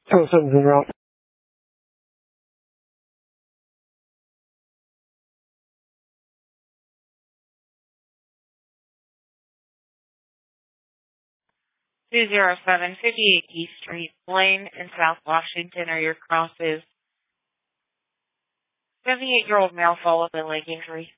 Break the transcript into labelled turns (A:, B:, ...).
A: Oh, something's wrong.
B: 207 58 East Street, Blaine in South Washington are your crosses. 78-year-old male followed by leg injury.